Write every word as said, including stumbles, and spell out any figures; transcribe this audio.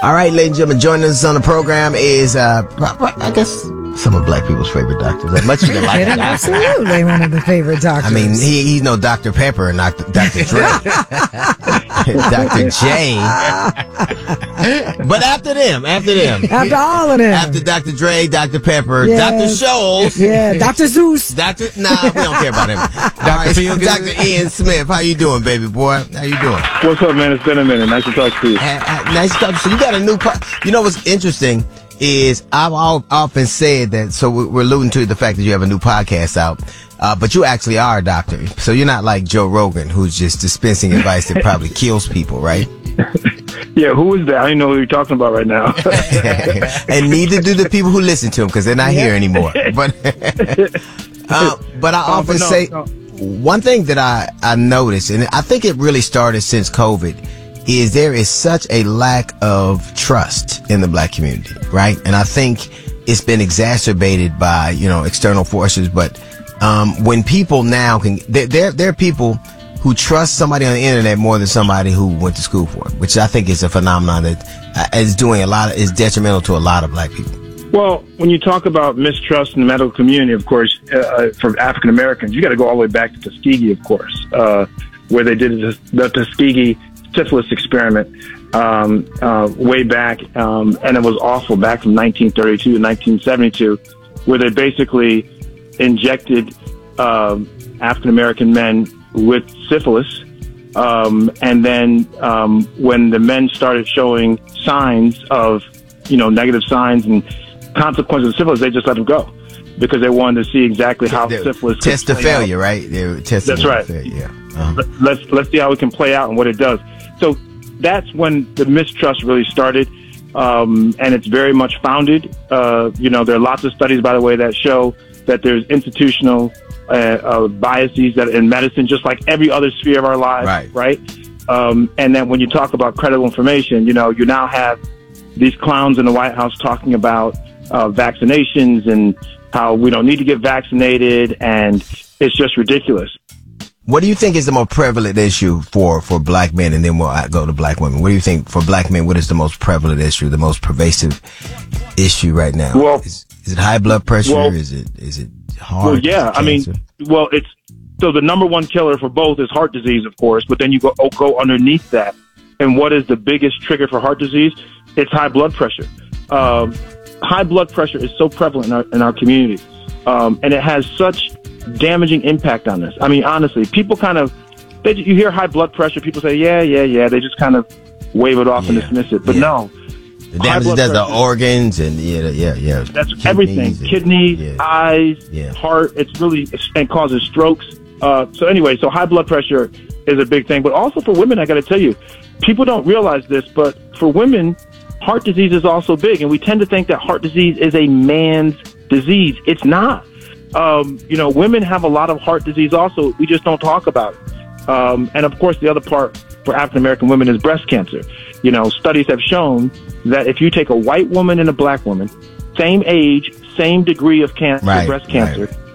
All right, ladies and gentlemen, joining us on the program is, uh, I guess, some of black people's favorite doctors. As much as you like it, absolutely one of the favorite doctors. I mean, he, he's no Doctor Pepper and Doctor Doctor Dre. Doctor J. But after them, after them. After all of them. After Doctor Dre, Doctor Pepper, Yes. Doctor Scholes. Yeah, Doctor Zeus. Doctor Nah, we don't care about him. Doctor Right, Doctor Ian Smith. How you doing, baby boy? How you doing? What's up, man? It's been a minute. Nice to talk to you. Uh, uh, nice to talk to you. So you got a new po- You know what's interesting is I've all, often said that, so we're alluding to the fact that you have a new podcast out, uh, but you actually are a doctor. So you're not like Joe Rogan, who's just dispensing advice that probably kills people, right? Yeah, who is that? I don't know who you're talking about right now. And neither do the people who listen to him because they're not here anymore. But, uh, but I often uh, but no, say no. one thing that I, I noticed, and I think it really started since COVID, is there is such a lack of trust in the black community, right? And I think it's been exacerbated by, you know, external forces. But um, when people now can, there, there, there are people who trust somebody on the internet more than somebody who went to school for it, which I think is a phenomenon that uh, is doing a lot of, is detrimental to a lot of black people. Well, when you talk about mistrust in the medical community, of course, uh, for African Americans, you got to go all the way back to Tuskegee, of course, uh, where they did the, the Tuskegee syphilis experiment um, uh, way back, um, and it was awful back from nineteen thirty-two to nineteen seventy-two, where they basically injected uh, African American men with syphilis, um, and then um, when the men started showing signs of, you know, negative signs and consequences of syphilis, they just let them go because they wanted to see exactly how They're, syphilis test the failure, out. right? They're testing That's right. Failure, yeah. Uh-huh. Let's let's see how it can play out and what it does. So that's when the mistrust really started, um, and it's very much founded. Uh, you know, there are lots of studies, by the way, that show that there's institutional uh, uh, biases that in medicine, just like every other sphere of our lives, Right. right? Um, and then when you talk about credible information, you know, you now have these clowns in the White House talking about uh, vaccinations and how we don't need to get vaccinated, and it's just ridiculous. What do you think is the most prevalent issue for, for black men, and then we'll go to black women? What do you think for black men? What is the most prevalent issue, the most pervasive issue right now? Well, is, is it high blood pressure? Well, is it is it heart? Well, yeah, I mean, cancer? well, it's so the number one killer for both is heart disease, of course, but then you go oh, go underneath that, and what is the biggest trigger for heart disease? It's high blood pressure. Um, high blood pressure is so prevalent in our in our community, um, and it has such damaging impact on us. I mean, honestly, people kind of, they, you hear high blood pressure, people say, yeah, yeah, yeah. They just kind of wave it off Yeah, and dismiss it. But yeah. no. The damage does the organs and yeah, yeah, yeah. That's Kidneys everything. and- Kidneys, yeah. eyes, Yeah. heart. It's really, and causes strokes. Uh, so anyway, so high blood pressure is a big thing. But also for women, I got to tell you, people don't realize this, but for women, heart disease is also big. And we tend to think that heart disease is a man's disease. It's not. Um, you know, women have a lot of heart disease also. We just don't talk about it. Um, and of course, the other part for African American women is breast cancer. You know, studies have shown that if you take a white woman and a black woman, same age, same degree of cancer, Right, breast cancer, right.